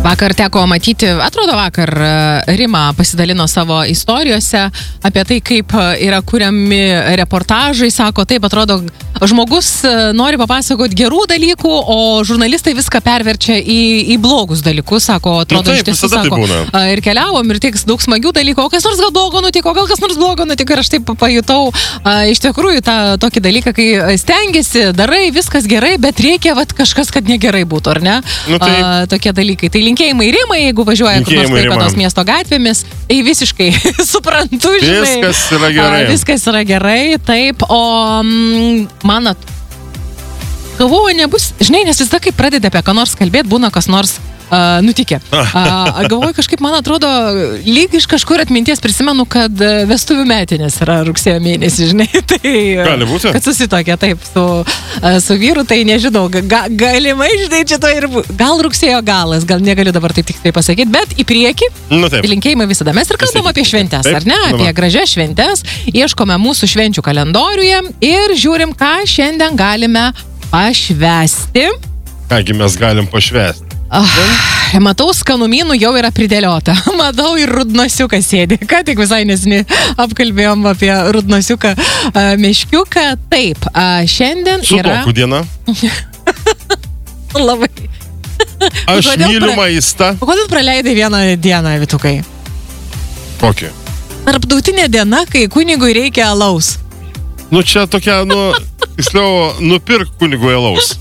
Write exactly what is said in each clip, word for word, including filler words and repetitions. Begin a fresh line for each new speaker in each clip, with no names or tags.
Vakar teko matyti, atrodo vakar Rima pasidalino savo istorijose apie tai, kaip yra kuriami reportažai. Sako, taip atrodo, žmogus nori papasakoti gerų dalykų, o žurnalistai viską perverčia į, į blogus dalykus. Sako, atrodo,
nu, taip,
iš tiesų, sako,
tai
ir keliavom, ir tiek daug smagių dalykų, o kas nors gal blogo nutiko, gal kas nors blogo nutiko. Ir aš taip pajutau iš tikrųjų tą tokį dalyką, kai stengiasi, darai, viskas gerai, bet reikia vat, kažkas, kad negerai būtų, ar ne?
Nu, tai...
a, tokie dalykai. Tai linkėjimai Rimai, jeigu važiuoja kur nors Klaipėdos miesto gatvėmis, tai visiškai suprantu, žinai.
Viskas yra gerai.
A, viskas yra gerai, taip, o mm, man at... galvoju, nebus, žinai, nes visada, kai pradedi apie ką nors kalbėti, būna kas nors Uh, nutikė. Uh, galvoju, kažkaip, man atrodo, lyg iš kažkur atminties prisimenu, kad vestuvių metinės yra rugsėjo mėnesį, žinai, tai...
Gali būti.
Kad susitokė, taip, su, uh, su vyru, tai nežinau, ga, galimai, žinai, čia to ir... Gal rugsėjo galas, gal negaliu dabar taip tik tai pasakyti, bet į priekį,
nu,
linkėjimai visada. Mes ir kalbam apie šventes,
taip,
ar ne? Apie
nu,
gražias šventes, ieškome mūsų švenčių kalendoriuje ir žiūrim, ką šiandien galime pašvęsti.
Kągi mes galim pašvęsti?
Oh, matau, skanumynų jau yra pridėliota. Matau, ir rudnosiukas sėdi. Ką tik visai nesini apkalbėjom apie rudnosiuką uh, meškiuką. Taip, uh, šiandien
Su
yra...
Su diena?
Labai.
Aš
kodėl
myliu
pra...
maistą.
O kodėl praleidai vieną dieną, Vitukai?
Kokį?
Tarptautinė diena, kai kunigui reikia alaus.
Nu, čia tokia, nu, tiksliau, nupirk kunigui alaus.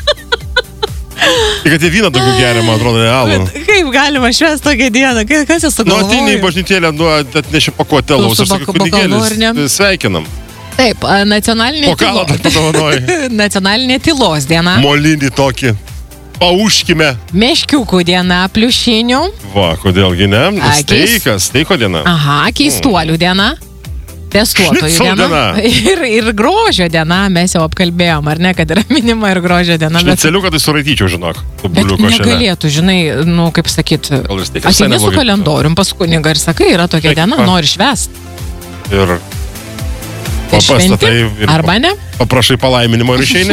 Tik kad jie vyną daugiau geria, man atrodo, realų.
Bet kaip galima švęsti tokią dieną? Kas jas sugalvojo?
Nu, ateini į bažnytėlę, nu, atneši pakuotę alaus, aš sakiau, kunigėlis, sveikinam.
Taip, nacionalinė
Pokalą dar padovanoji.
Nacionalinė tylos diena.
Molinį tokį. Pauškime.
Meškiukų diena, pliušinių.
Va, kodėlgi ne? Steikas, steiko diena.
Aha, keistuolių diena. Testuotojų diena. diena. Ir, ir grožio diena, mes jau apkalbėjom, ar ne, kad yra minima ir grožio diena.
Šniceliuką tai suraityčiau, žinok.
Bet negalėtų, žinai, nu, kaip sakyt, ateini su kalendorium pas kunigą ir sakai, yra tokia diena, nori švęst.
Ir paprasta, tai ir
arba ne?
Paprašai palaiminimo ir išeini.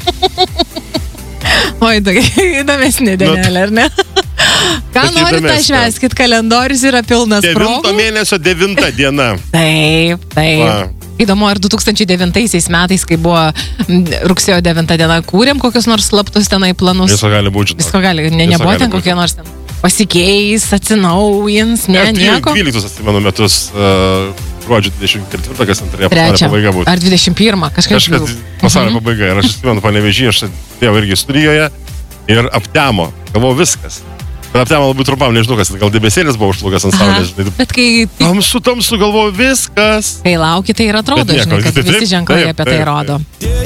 Oi, tokia įdomesnė dienelė, ar ne? Ką nori tą švęskit, kalendorius yra pilnas progų.
Devinto mėnesio devinta diena.
Taip, taip. Va. Įdomu, ar du tūkstančiai devintaisiais metais, kai buvo rugsėjo devinta diena, kūrėm kokius nors slaptus tenai planus.
Visko gali būti, žinok.
Visko gali, ne, nebuvo ten kokie nors ten pasikeis, atsinaujins, ne,
ja,
nieko.
dvyliktus atsimenu metus, uh, gruodžio dvidešimt ketvirtą, kas antrąją vasario pabaiga būtų.
Ar dvidešimt pirmą, kažkas.
Kažkas vasario mhm. pabaiga. Ir aš atsimenu Panevėžyje, aš sėdėjau irgi studijoje ir aptemo, galvojau viskas. Bet aptemo labai trumpam, nežinau, kas, gal debesėlis buvo užplukęs ant saulės.
Bet kai...
Tamsu, tamsu, galvoju, viskas.
Kai lauki, tai ir atrodo,
nieko,
žinai, kad
taip,
visi ženklai
taip,
apie tai
taip,
rodo.
taip.